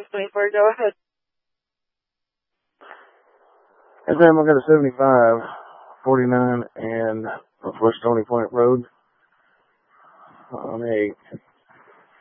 24, go ahead. Yes, ma'am, I got a 75, 49, and Northwest Stony Point Road on a